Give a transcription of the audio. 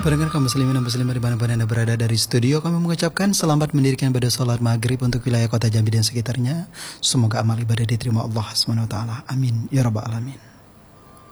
Pendengar kaum muslimin dan muslimat dimanapun Anda berada, dari studio kami mengucapkan selamat mendirikan ibadah salat maghrib untuk wilayah kota Jambi dan sekitarnya. Semoga amal ibadah diterima Allah SWT. Amin ya rabbal alamin.